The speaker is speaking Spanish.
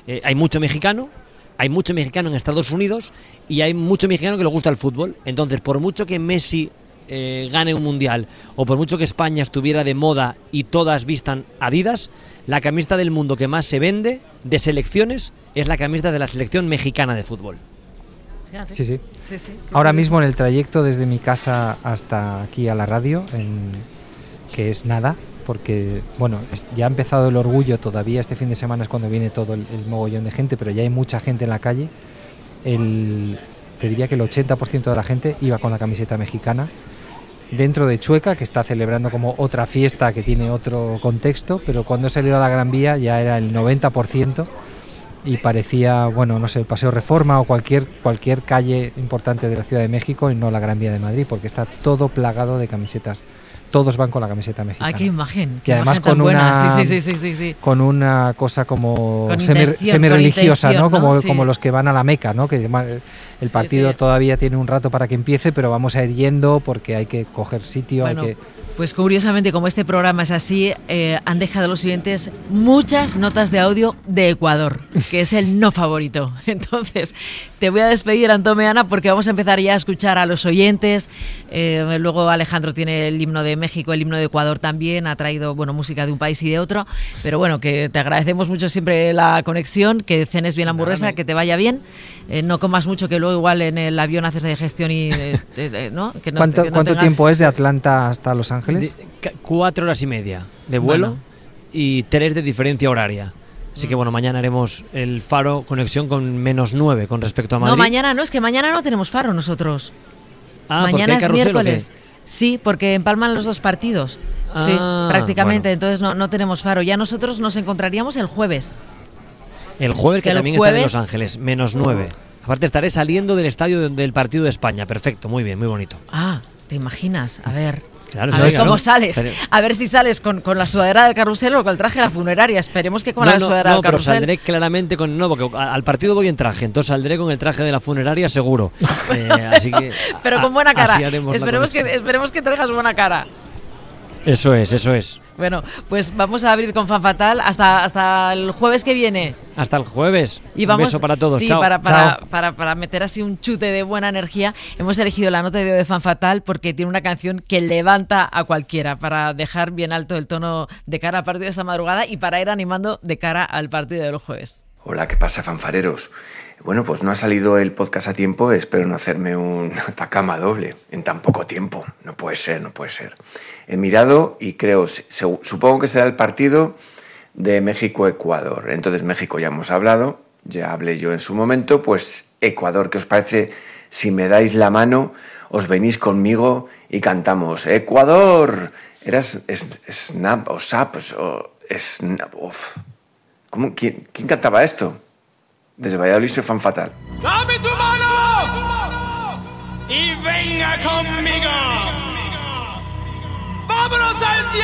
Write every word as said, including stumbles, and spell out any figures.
eh, hay mucho mexicano, hay mucho mexicano en Estados Unidos y hay mucho mexicano que le gusta el fútbol. Entonces, por mucho que Messi eh, gane un mundial o por mucho que España estuviera de moda y todas vistan Adidas, la camiseta del mundo que más se vende de selecciones es la camiseta de la selección mexicana de fútbol. Fíjate. Sí, sí. sí, sí Ahora mismo en el trayecto desde mi casa hasta aquí a la radio, en, que es nada, porque bueno, es, ya ha empezado el orgullo, todavía este fin de semana es cuando viene todo el, el mogollón de gente, pero ya hay mucha gente en la calle. El, te diría que el ochenta por ciento de la gente iba con la camiseta mexicana. Dentro de Chueca, que está celebrando como otra fiesta que tiene otro contexto, pero cuando he salido a la Gran Vía ya era el noventa por ciento y parecía, bueno, no sé, Paseo Reforma o cualquier cualquier calle importante de la Ciudad de México y no la Gran Vía de Madrid, porque está todo plagado de camisetas. Todos van con la camiseta mexicana. ¡Ay, qué imagen! Que además con una, sí, sí, sí, sí, sí. con una cosa como con semi, intención, semi-religiosa, con intención, ¿no? Como, ¿no? Sí. como los que van a la Meca, ¿no? Que el partido sí, sí. todavía tiene un rato para que empiece, pero vamos a ir yendo porque hay que coger sitio. Bueno, hay que... pues curiosamente, como este programa es así, eh, han dejado los oyentes muchas notas de audio de Ecuador, que es el no favorito. Entonces, te voy a despedir, Antón Meana, porque vamos a empezar ya a escuchar a los oyentes. Eh, luego Alejandro tiene el himno de México, el himno de Ecuador también, ha traído bueno música de un país y de otro, pero bueno, que te agradecemos mucho siempre la conexión, que cenes bien la hamburguesa, que te vaya bien, eh, no comas mucho, que luego igual en el avión haces digestión y eh, eh, ¿no? Que no, ¿Cuánto, que no ¿cuánto tengas... tiempo es de Atlanta hasta Los Ángeles? De, cuatro horas y media de vuelo, bueno. Y tres de diferencia horaria. Así que bueno, mañana haremos el Faro conexión con menos nueve con respecto a Madrid. No, mañana no, es que mañana no tenemos Faro nosotros. Ah, mañana es miércoles. Sí, porque empalman los dos partidos. Ah, sí, prácticamente. Bueno. Entonces no, no tenemos Faro. Ya nosotros nos encontraríamos el jueves. El jueves, que, que también jueves... estaré en Los Ángeles, menos nueve. Aparte estaré saliendo del estadio de, del partido de España. Perfecto, muy bien, muy bonito. Ah, ¿te imaginas? A ver... Claro, a sí, ver claro. cómo sales. A ver si sales con, con la sudadera del carrusel o con el traje de la funeraria. Esperemos que con no, la no, sudadera no, del carrusel. Pero saldré claramente con. No, porque al partido voy en traje, entonces saldré con el traje de la funeraria seguro. Eh, así que, pero con buena cara. Esperemos que, que, esperemos que traigas buena cara. Eso es, eso es. Bueno, pues vamos a abrir con Fan Fatal hasta, hasta el jueves que viene. Hasta el jueves. Y vamos, un beso para todos. Sí, Chao. Para, para, Chao. Para, para meter así un chute de buena energía, hemos elegido la nota de, de Fan Fatal porque tiene una canción que levanta a cualquiera para dejar bien alto el tono de cara al partido de esta madrugada y para ir animando de cara al partido del jueves. Hola, ¿qué pasa, fanfareros? Bueno, pues no ha salido el podcast a tiempo, espero no hacerme un atacama doble en tan poco tiempo. No puede ser, no puede ser. He mirado y creo, supongo que será el partido de México-Ecuador. Entonces, México ya hemos hablado, ya hablé yo en su momento, pues Ecuador, ¿qué os parece? Si me dais la mano, os venís conmigo y cantamos ¡Ecuador! Era Snap o Sap o Snap, uf. ¿Cómo? ¿Quién, ¿Quién cantaba esto? Desde Valladolid soy Fan Fatal. ¡Dame tu mano! Y venga conmigo. ¡Vámonos al